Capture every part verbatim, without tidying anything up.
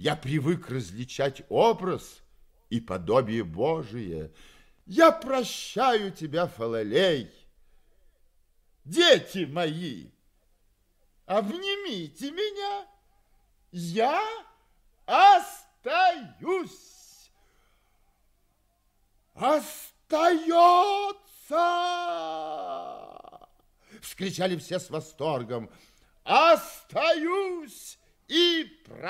Я привык различать образ и подобие Божие. Я прощаю тебя, Фалалей. Дети мои, обнимите меня. Я остаюсь. Остается! Вскричали все с восторгом. Остаюсь и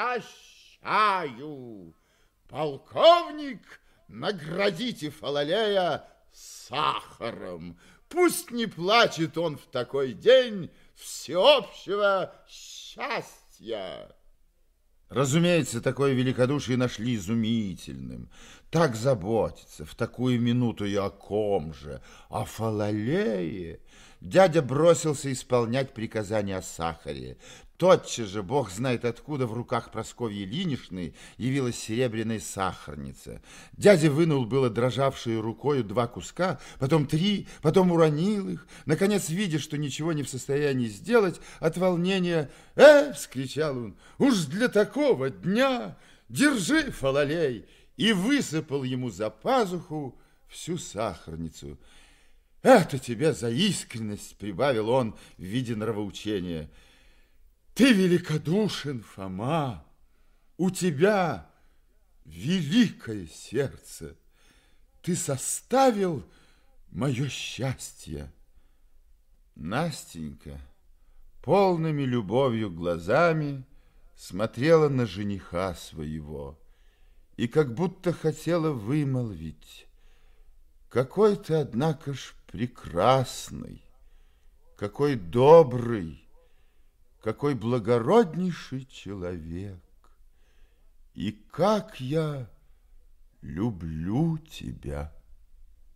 прощаю. Полковник, наградите Фалалея сахаром. Пусть не плачет он в такой день всеобщего счастья. Разумеется, такое великодушие нашли изумительным. Так заботиться в такую минуту и о ком же? О Фалалее. Дядя бросился исполнять приказание о сахаре. Тотчас же, бог знает откуда, в руках Прасковьи Ильиничны явилась серебряная сахарница. Дядя вынул было дрожавшую рукою два куска, потом три, потом уронил их. Наконец, видя, что ничего не в состоянии сделать, от волнения «Э!» — вскричал он, «уж для такого дня держи, Фалалей!» и высыпал ему за пазуху всю сахарницу. «Это тебе за искренность!» — прибавил он в виде нравоучения. «Ты великодушен, Фома, у тебя великое сердце, ты составил мое счастье». Настенька полными любовью глазами смотрела на жениха своего и как будто хотела вымолвить: «Какой ты, однако ж, прекрасный, какой добрый, какой благороднейший человек, и как я люблю тебя!»